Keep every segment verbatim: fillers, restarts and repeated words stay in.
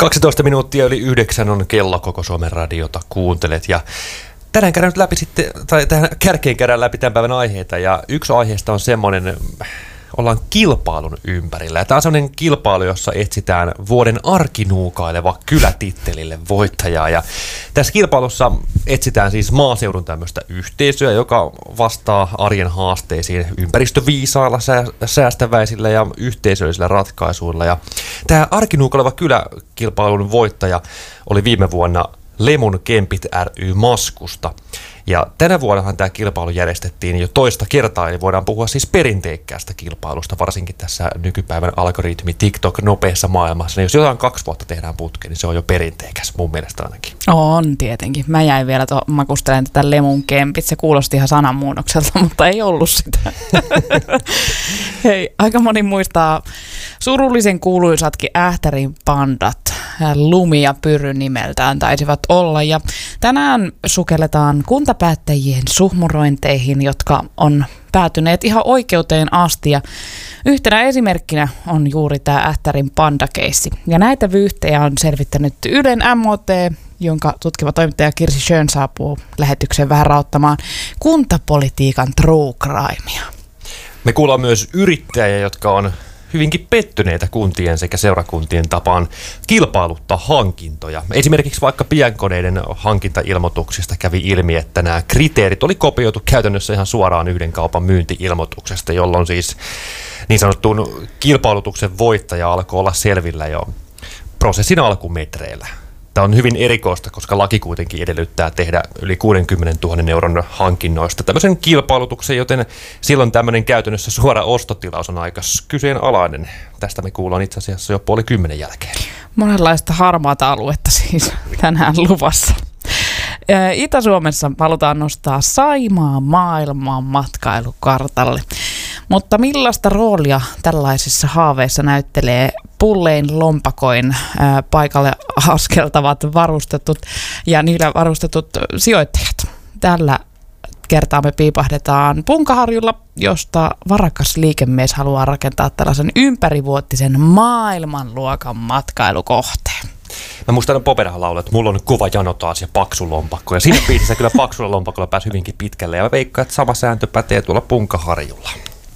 kaksitoista minuuttia yli yhdeksän on kello, Koko Suomen radiota kuuntelet ja tänään käydään nyt läpi sitten, tai tähän kärkeen käydään läpi tämän päivän aiheita ja yksi aiheesta on semmoinen, ollaan kilpailun ympärillä. Ja tämä on semmoinen kilpailu, jossa etsitään vuoden arkinuukaileva kylätittelille voittajaa. Ja tässä kilpailussa etsitään siis maaseudun tämmöistä yhteisöä, joka vastaa arjen haasteisiin ympäristöviisailla, säästäväisillä ja yhteisöllisillä ratkaisuilla. Ja tämä arkinuukaileva kyläkilpailun voittaja oli viime vuonna Lemun Kempit ry Maskusta. Ja tänä vuonnahan tämä kilpailu järjestettiin jo toista kertaa, eli voidaan puhua siis perinteikkäästä kilpailusta, varsinkin tässä nykypäivän algoritmi TikTok nopeassa maailmassa. Ja jos jotain kaksi vuotta tehdään putkeen, niin se on jo perinteikäs, mun mielestä ainakin. On tietenkin. Mä jäin vielä to, makustelemaan tätä Lemun Kempit. Se kuulosti ihan sananmuunnokselta, mutta ei ollut sitä. Hei, aika moni muistaa surullisen kuuluisatkin Ähtärin pandat. Lumi ja Pyry nimeltään taisivat olla. Ja tänään sukelletaan kuntapäättäjien suhmurointeihin, jotka on päätyneet ihan oikeuteen asti. Ja yhtenä esimerkkinä on juuri tämä Ähtärin pandakeissi. Ja näitä vyyhtejä on selvittänyt Ylen M O T, jonka tutkiva toimittaja Kirsi Schön saapuu lähetykseen vähän rauttamaan kuntapolitiikan true crimea. Me kuullaan myös yrittäjiä, jotka on hyvinkin pettyneitä kuntien sekä seurakuntien tapaan kilpailuttaa hankintoja. Esimerkiksi vaikka pienkoneiden hankintailmoituksista kävi ilmi, että nämä kriteerit oli kopioitu käytännössä ihan suoraan yhden kaupan myynti-ilmoituksesta, jolloin siis niin sanottuun kilpailutuksen voittaja alkoi olla selvillä jo prosessin alkumetreillä. Tämä on hyvin erikoista, koska laki kuitenkin edellyttää tehdä yli kuusikymmentätuhatta euron hankinnoista tämmöisen kilpailutuksen, joten silloin tämmöinen käytännössä suora ostotilaus on aika kyseenalainen. Tästä me kuullaan itse asiassa jo puoli kymmenen jälkeen. Monenlaista harmaata aluetta siis tänään luvassa. Itä-Suomessa halutaan nostaa Saimaa maailman matkailukartalle. Mutta millaista roolia tällaisissa haaveissa näyttelee pullein lompakoin ää, paikalle askeltavat varustetut ja niillä varustetut sijoittajat? Tällä kertaa me piipahdetaan Punkaharjulla, josta varakas liikemies haluaa rakentaa tällaisen ympärivuotisen maailmanluokan matkailukohteen. Mä muistan aina Poperahan laulaa, että mulla on kova jano taas ja paksu lompakko. Ja siinä biisissä kyllä paksulla lompakolla pääsi hyvinkin pitkälle. Ja mä veikkaan, että sama sääntö pätee tuolla Punkaharjulla.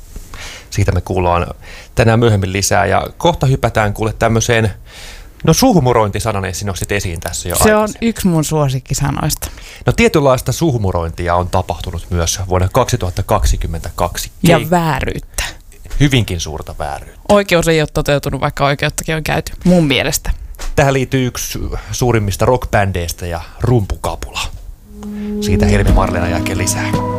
Siitä me kuullaan tänään myöhemmin lisää. Ja kohta hypätään kuule tämmöiseen, no suhmurointisanan sinä nostit esiin tässä jo Se aikaisemmin. On yksi mun suosikkisanoista. No tietynlaista suhmurointia on tapahtunut myös vuonna kaksituhattakaksikymmentäkaksi. Ja Kei- vääryyttä. Hyvinkin suurta vääryyttä. Oikeus ei ole toteutunut, vaikka oikeuttakin on käyty, mun mielestä. Tähän liittyy yksi suurimmista rockbändeistä ja Rumpukapula. Siitä Helmi Marlenan jälkeen lisää.